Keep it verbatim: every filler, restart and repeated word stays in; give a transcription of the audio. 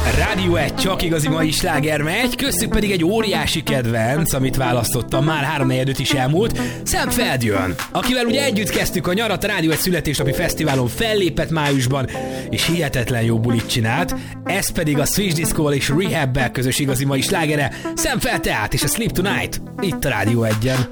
Rádió egy csak igazi mai sláger megy, köztük pedig egy óriási kedvenc, amit választottam, már három negyed is elmúlt, Sam Feldjön, akivel ugye együtt kezdtük a nyarat, a Rádió egy születésnapi fesztiválon fellépett májusban, és hihetetlen jó bulit csinált, ez pedig a Switch Disco-val és Rehab-bel közös igazi mai slágere, Sam Feld tehát és a Sleep Tonight, itt a Rádió egyen.